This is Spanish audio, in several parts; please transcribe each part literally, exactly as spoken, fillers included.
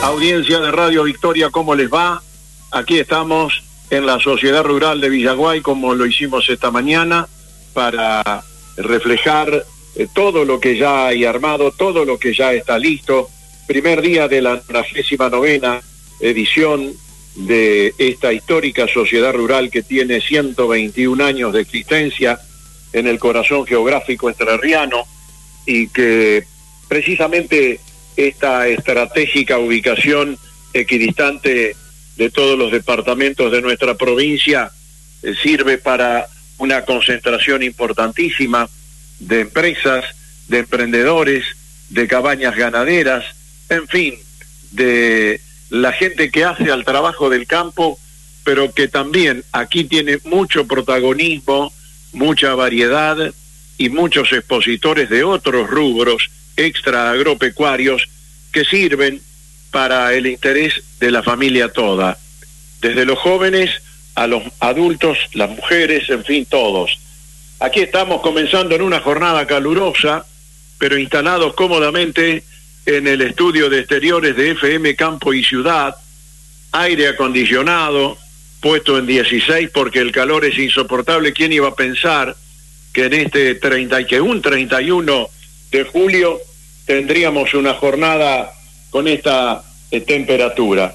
Audiencia de Radio Victoria, ¿cómo les va? Aquí estamos en la Sociedad Rural de Villaguay, como lo hicimos esta mañana, para reflejar eh, todo lo que ya hay armado, todo lo que ya está listo. Primer día de la noventa y nueve edición de esta histórica sociedad rural que tiene ciento veintiún años de existencia en el corazón geográfico entrerriano, y que precisamente esta estratégica ubicación equidistante de todos los departamentos de nuestra provincia eh, sirve para una concentración importantísima de empresas, de emprendedores, de cabañas ganaderas, en fin, de la gente que hace al trabajo del campo, pero que también aquí tiene mucho protagonismo, mucha variedad y muchos expositores de otros rubros extra agropecuarios que sirven para el interés de la familia toda, desde los jóvenes a los adultos, las mujeres, en fin, todos. Aquí estamos comenzando en una jornada calurosa, pero instalados cómodamente en el estudio de exteriores de F M Campo y Ciudad, aire acondicionado, puesto en dieciséis porque el calor es insoportable. ¿Quién iba a pensar que en este treinta y que un treinta y uno de julio tendríamos una jornada con esta eh, temperatura?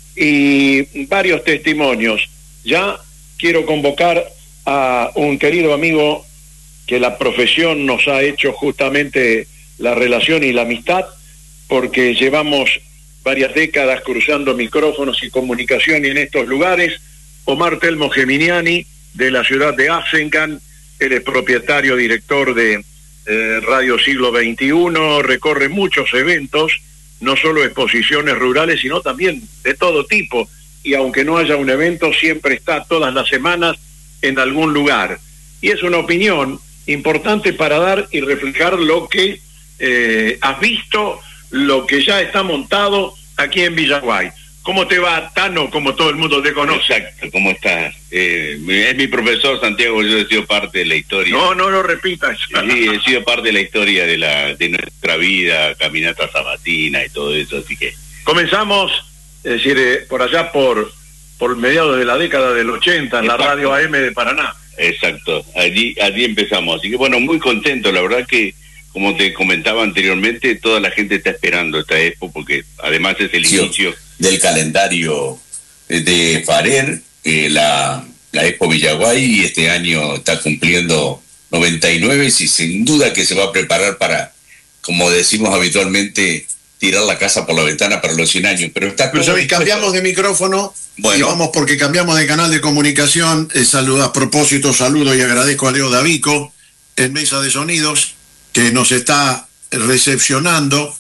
Y varios testimonios. Ya quiero convocar a un querido amigo que la profesión nos ha hecho justamente la relación y la amistad, porque llevamos varias décadas cruzando micrófonos y comunicación en estos lugares. Omar Telmo Geminiani, de la ciudad de Asencan, él es propietario, director de eh, Radio Siglo veintiuno, recorre muchos eventos, no solo exposiciones rurales, sino también de todo tipo, y aunque no haya un evento, siempre está todas las semanas en algún lugar. Y es una opinión importante para dar y reflejar lo que eh, has visto, lo que ya está montado aquí en Villaguay. ¿Cómo te va, Tano, como todo el mundo te conoce? Exacto, ¿cómo estás? Eh, es mi profesor Santiago, yo he sido parte de la historia. No, no lo repitas. Sí, he sido parte de la historia de la de nuestra vida, caminata sabatina y todo eso, así que... Comenzamos, es decir, eh, por allá por, por mediados de la década del ochenta, en Exacto. La radio A M de Paraná. Exacto, allí, allí empezamos. Así que bueno, muy contento, la verdad que, como te comentaba anteriormente, toda la gente está esperando esta expo, porque además es el sí, inicio del calendario de Farer, eh, la, la Expo Villaguay, y este año está cumpliendo noventa y nueve, y sin duda que se va a preparar para, como decimos habitualmente, tirar la casa por la ventana para los cien años. Pero está Pero sabéis, cambiamos de micrófono, bueno, y vamos porque cambiamos de canal de comunicación. Eh, saludo, a propósito, saludo y agradezco a Leo Davico en Mesa de Sonidos, que nos está recepcionando,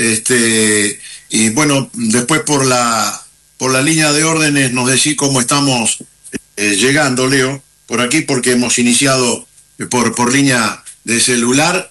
este y bueno, después por la por la línea de órdenes nos decís cómo estamos eh, llegando, Leo, por aquí, porque hemos iniciado por por línea de celular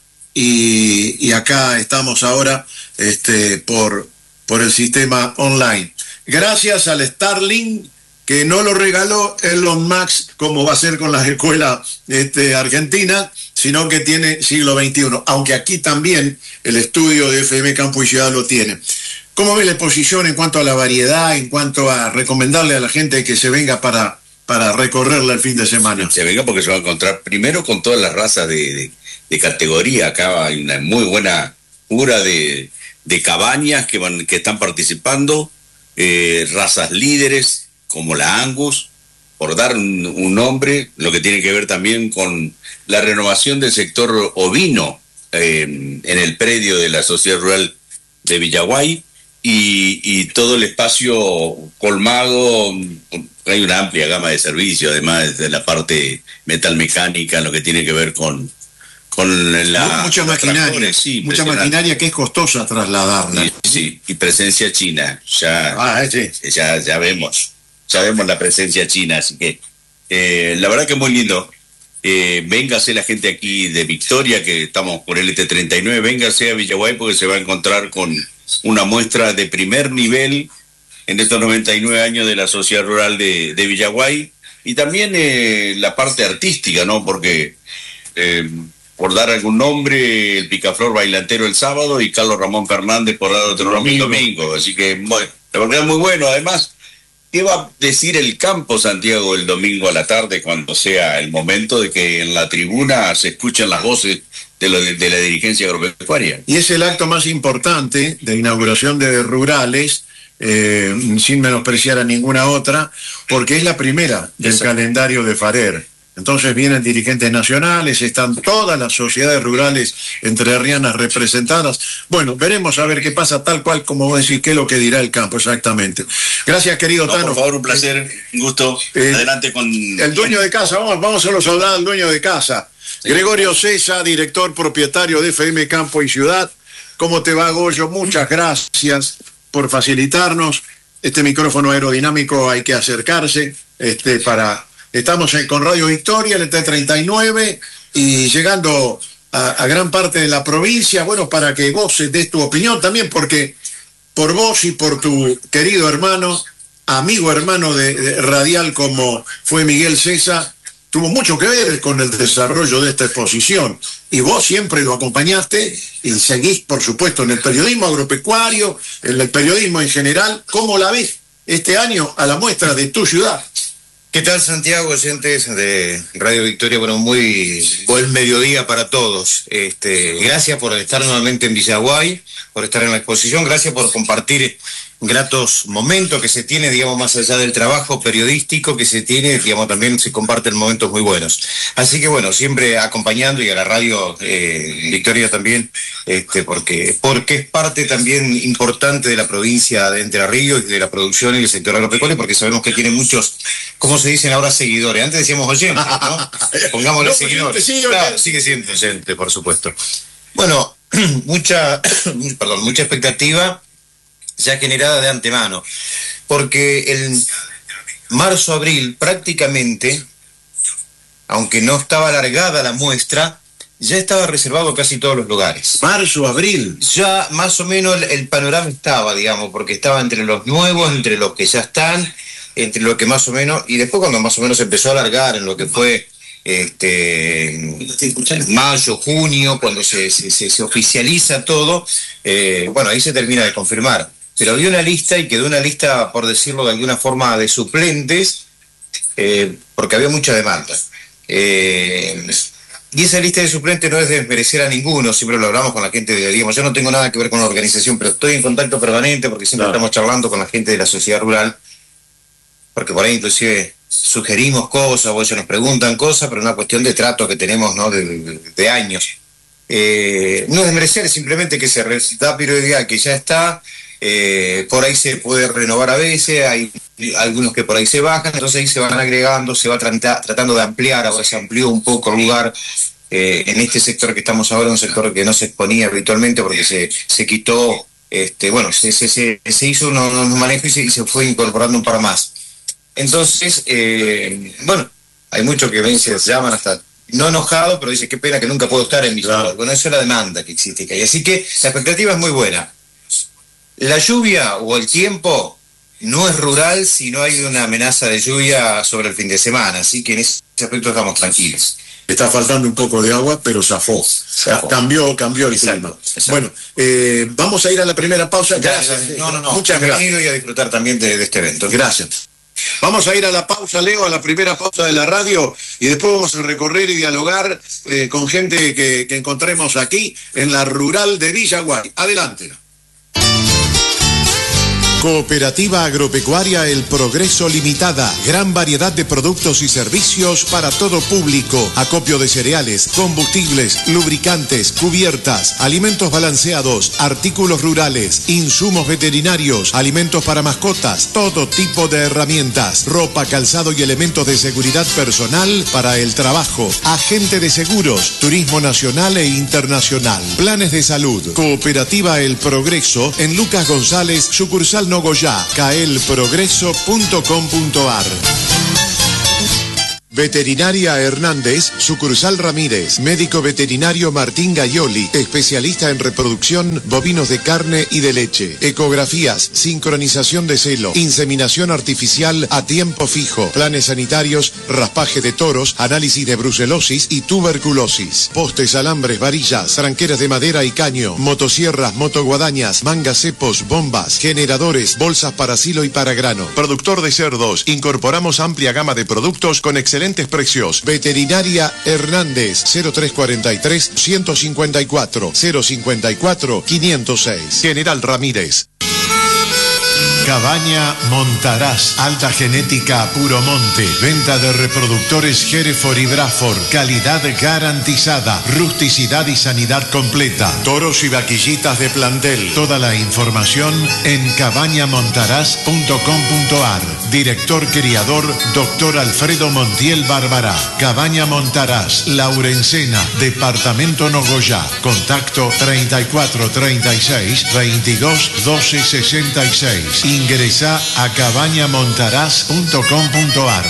y, y acá estamos ahora este por por el sistema online. Gracias al Starlink, que no lo regaló Elon Musk, como va a ser con las escuelas este, argentinas, sino que tiene siglo veintiuno, aunque aquí también el estudio de F M Campo y Ciudad lo tiene. ¿Cómo ve la exposición en cuanto a la variedad, en cuanto a recomendarle a la gente que se venga para, para recorrerla el fin de semana? Se venga porque se va a encontrar primero con todas las razas de, de, de categoría. Acá hay una muy buena cura de, de cabañas que, van, que están participando, eh, razas líderes como la Angus, por dar un, un nombre, lo que tiene que ver también con la renovación del sector ovino eh, en el predio de la Sociedad Rural de Villaguay, y, y todo el espacio colmado. Hay una amplia gama de servicios, además de la parte metalmecánica, lo que tiene que ver con, con la... Mucha maquinaria, tractores, sí, mucha maquinaria que es costosa trasladarla. Y, sí, y presencia china, ya, ah, sí. ya, ya vemos. Ya vemos la presencia china, así que eh, la verdad que muy lindo. Eh, véngase la gente aquí de Victoria, que estamos por el T treinta y nueve, véngase a Villaguay porque se va a encontrar con una muestra de primer nivel en estos noventa y nueve años de la Sociedad Rural de, de Villaguay, y también eh, la parte artística, ¿no? Porque eh, por dar algún nombre, el Picaflor Bailantero el sábado y Carlos Ramón Fernández por dar otro nombre el domingo. Así que, bueno, la verdad es muy bueno. Además, ¿qué va a decir el campo, Santiago, el domingo a la tarde, cuando sea el momento de que en la tribuna se escuchen las voces de, lo de, de la dirigencia agropecuaria? Y es el acto más importante de inauguración de Rurales, eh, sin menospreciar a ninguna otra, porque es la primera del Exacto. calendario de Farer. Entonces vienen dirigentes nacionales, están todas las sociedades rurales entrerrianas representadas. Bueno, veremos a ver qué pasa, tal cual como vos decís, qué es lo que dirá el campo, exactamente. Gracias, querido no, Tano. Por favor, un placer, un gusto. Eh, Adelante con... El dueño de casa, vamos, vamos a hacerlo saludar al dueño de casa. Sí. Gregorio César, director propietario de F M Campo y Ciudad. ¿Cómo te va, Goyo? Muchas gracias por facilitarnos. Este micrófono aerodinámico hay que acercarse este, para... Estamos en, con Radio Victoria, el T treinta y nueve, y llegando a, a gran parte de la provincia, bueno, para que vos des tu opinión también, porque por vos y por tu querido hermano, amigo hermano de, de radial como fue Miguel César, tuvo mucho que ver con el desarrollo de esta exposición. Y vos siempre lo acompañaste y seguís, por supuesto, en el periodismo agropecuario, en el periodismo en general. ¿Cómo la ves este año a la muestra de tu ciudad? ¿Qué tal, Santiago, oyentes de Radio Victoria? Bueno, muy buen mediodía para todos. Este, gracias por estar nuevamente en Villaguay, por estar en la exposición, gracias por compartir gratos momentos que se tiene, digamos, más allá del trabajo periodístico que se tiene, digamos, también se comparten momentos muy buenos. Así que, bueno, siempre acompañando, y a la radio eh, Victoria también, este, porque, porque es parte también importante de la provincia de Entre Ríos y de la producción y el sector agropecuario, porque sabemos que tiene muchos, ¿cómo se dicen ahora? Seguidores. Antes decíamos oyentes, ¿no? Pongámosle no, seguidores. Sí, claro, sigue siendo oyente, por supuesto. Bueno, mucha, perdón, mucha expectativa ya generada de antemano, porque el marzo-abril prácticamente, aunque no estaba alargada la muestra, ya estaba reservado casi todos los lugares. Marzo-abril. Ya más o menos el, el panorama estaba, digamos, porque estaba entre los nuevos, entre los que ya están, entre lo que más o menos, y después cuando más o menos empezó a alargar en lo que fue este mayo, junio, cuando se, se, se oficializa todo, eh, bueno, ahí se termina de confirmar. Pero había una lista, y quedó una lista, por decirlo de alguna forma, de suplentes, eh, porque había mucha demanda. Eh, y esa lista de suplentes no es de desmerecer a ninguno, siempre lo hablamos con la gente, de, digamos, yo no tengo nada que ver con la organización, pero estoy en contacto permanente, porque siempre no. estamos charlando con la gente de la sociedad rural, porque por ahí inclusive sugerimos cosas, o ellos nos preguntan cosas, pero es una cuestión de trato que tenemos, ¿no?, de, de, de años. Eh, no es desmerecer, simplemente que se recita periodicidad que ya está. Eh, por ahí se puede renovar a veces, hay algunos que por ahí se bajan, entonces ahí se van agregando, se va trata, tratando de ampliar, ahora se amplió un poco el lugar eh, en este sector que estamos ahora, un sector que no se exponía habitualmente porque se, se quitó, este, bueno, se, se, se, se hizo unos, unos manejos y se, y se fue incorporando un par más. Entonces, eh, bueno, hay muchos que ven, se llaman hasta no enojado, pero dice, qué pena que nunca puedo estar en mi ciudad. Claro. Bueno, eso es la demanda que existe, que hay. Así que la expectativa es muy buena. La lluvia o el tiempo no es rural si no hay una amenaza de lluvia sobre el fin de semana, así que en ese aspecto estamos tranquilos. Está faltando un poco de agua, pero zafó. zafó. Cambió, cambió el clima. Bueno, eh, vamos a ir a la primera pausa. Gracias. gracias. No, no, no. Muchas gracias. Y a disfrutar también de, de este evento. Gracias. Vamos a ir a la pausa, Leo, a la primera pausa de la radio, y después vamos a recorrer y dialogar eh, con gente que, que encontremos aquí en la rural de Villaguay. Adelante. Cooperativa Agropecuaria El Progreso Limitada. Gran variedad de productos y servicios para todo público. Acopio de cereales, combustibles, lubricantes, cubiertas, alimentos balanceados, artículos rurales, insumos veterinarios, alimentos para mascotas, todo tipo de herramientas, ropa, calzado y elementos de seguridad personal para el trabajo. Agente de seguros, turismo nacional e internacional. Planes de salud. Cooperativa El Progreso en Lucas González, sucursal Nogoyá, cael progreso punto com punto ar. Veterinaria Hernández, sucursal Ramírez. Médico veterinario Martín Gaioli, especialista en reproducción bovinos de carne y de leche. Ecografías, sincronización de celo, inseminación artificial a tiempo fijo, planes sanitarios, raspaje de toros, análisis de brucelosis y tuberculosis. Postes, alambres, varillas, tranqueras de madera y caño, motosierras, motoguadañas, mangas, cepos, bombas, generadores, bolsas para silo y para grano. Productor de cerdos, incorporamos amplia gama de productos con excelentes precios. Veterinaria Hernández, cero tres cuarenta y tres, ciento cincuenta y cuatro, cero cincuenta y cuatro, quinientos seis. General Ramírez. Cabaña Montaraz, alta genética a puro monte, venta de reproductores Hereford y Braford, calidad garantizada, rusticidad y sanidad completa, toros y vaquillitas de plantel. Toda la información en cabaña montaraz punto com punto ar. Director criador, doctor Alfredo Montiel Bárbara. Cabaña Montaraz, Laurencena, departamento Nogoyá. Contacto treinta y cuatro treinta y seis, veintidós doce sesenta y seis. Ingresa a cabaña montaraz punto com punto ar.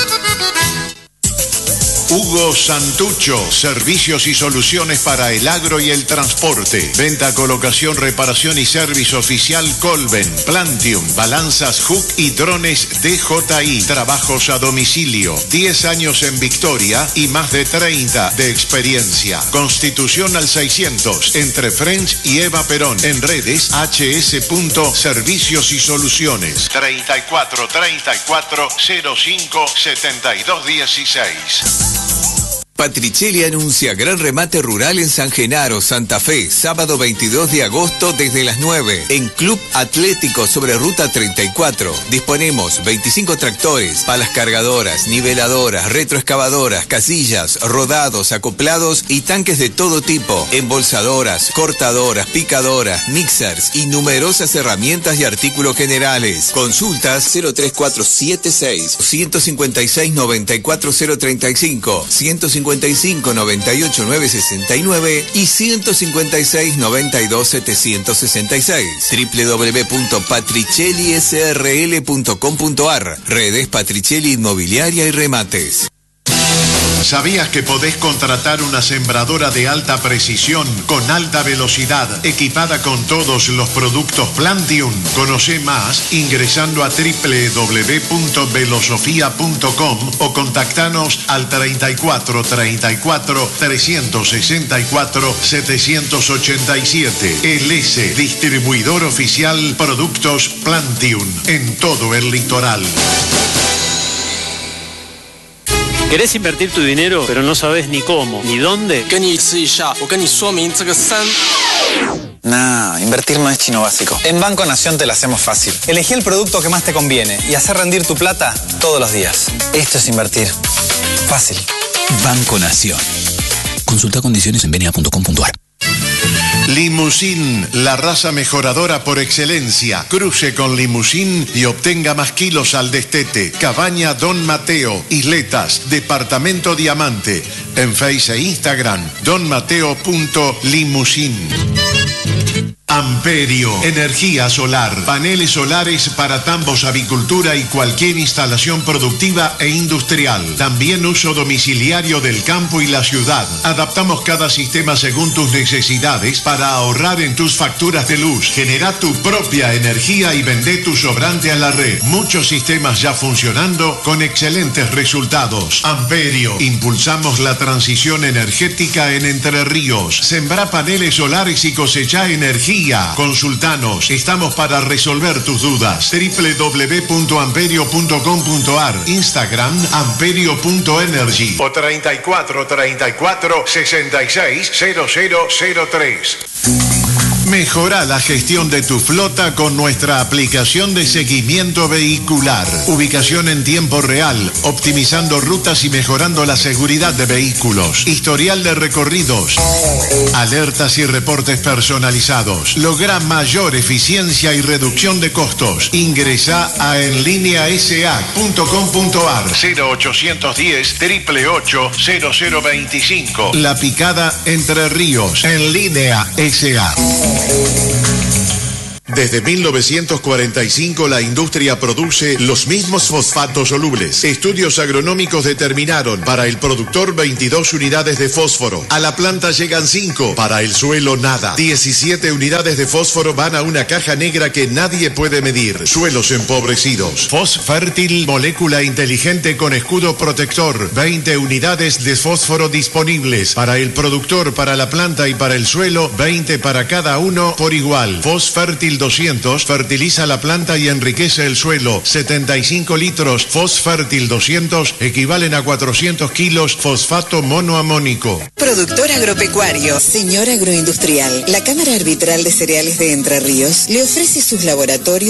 Hugo Santucho, servicios y soluciones para el agro y el transporte. Venta, colocación, reparación y servicio oficial Colben, Plantium, balanzas Hook y drones D J I. Trabajos a domicilio. diez años en Victoria y más de treinta de experiencia. Constitución al seiscientos, entre French y Eva Perón. En redes hs.servicios y soluciones. treinta y cuatro treinta y cuatro, cero cinco, setenta y dos dieciséis. Patricelli anuncia gran remate rural en San Genaro, Santa Fe, sábado veintidós de agosto desde las nueve, en Club Atlético sobre Ruta treinta y cuatro. Disponemos veinticinco tractores, palas cargadoras, niveladoras, retroexcavadoras, casillas, rodados, acoplados y tanques de todo tipo, embolsadoras, cortadoras, picadoras, mixers y numerosas herramientas y artículos generales. Consultas cero tres cuatro siete seis, ciento cincuenta y seis, noventa y cuatro cero treinta y cinco, ciento cincuenta y cinco, noventa y ocho, novecientos sesenta y nueve y ciento cincuenta y seis, noventa y dos, setecientos sesenta y seis. doble u doble u doble u punto patricelli s r l punto com punto ar. Redes Patricelli Inmobiliaria y Remates. ¿Sabías que podés contratar una sembradora de alta precisión con alta velocidad, equipada con todos los productos Plantium? Conoce más ingresando a doble u doble u doble u punto velosofía punto com o contactanos al treinta y cuatro treinta y cuatro, trescientos sesenta y cuatro, setecientos ochenta y siete. El S, distribuidor oficial Productos Plantium en todo el litoral. ¿Querés invertir tu dinero, pero no sabes ni cómo, ni dónde? Nah, invertir no es chino básico. En Banco Nación te lo hacemos fácil. Elegí el producto que más te conviene y hacer rendir tu plata todos los días. Esto es invertir. Fácil. Banco Nación. Consulta condiciones en benia punto com punto ar. Limusín, la raza mejoradora por excelencia. Cruce con Limusín y obtenga más kilos al destete. Cabaña Don Mateo, Isletas, Departamento Diamante. En Face e Instagram, don mateo punto limusín. Amperio, energía solar, paneles solares para tambos, avicultura y cualquier instalación productiva e industrial. También uso domiciliario del campo y la ciudad. Adaptamos cada sistema según tus necesidades para ahorrar en tus facturas de luz. Genera tu propia energía y vende tu sobrante a la red. Muchos sistemas ya funcionando con excelentes resultados. Amperio, impulsamos la transición energética en Entre Ríos. Sembra paneles solares y cosecha energía. Consultanos, estamos para resolver tus dudas. doble u doble u doble u punto amperio punto com punto ar, Instagram amperio punto energy o treinta y cuatro treinta y cuatro, sesenta y seis, cero cero cero tres. Mejora la gestión de tu flota con nuestra aplicación de seguimiento vehicular. Ubicación en tiempo real, optimizando rutas y mejorando la seguridad de vehículos. Historial de recorridos. Alertas y reportes personalizados. Logra mayor eficiencia y reducción de costos. Ingresa a en línea s a punto com punto ar. cero ochocientos diez, triple ocho, cero cero veinticinco. La Picada Entre Ríos. En línea S A. Desde mil novecientos cuarenta y cinco la industria produce los mismos fosfatos solubles. Estudios agronómicos determinaron para el productor veintidós unidades de fósforo. A la planta llegan cinco, para el suelo nada. diecisiete unidades de fósforo van a una caja negra que nadie puede medir. Suelos empobrecidos. Fosfértil, molécula inteligente con escudo protector. veinte unidades de fósforo disponibles. Para el productor, para la planta y para el suelo, veinte para cada uno por igual. Fosfértil doscientos fertiliza la planta y enriquece el suelo. setenta y cinco litros Fosfértil doscientos equivalen a cuatrocientos kilos fosfato monoamónico. Productor agropecuario, señor agroindustrial, la Cámara Arbitral de Cereales de Entre Ríos le ofrece sus laboratorios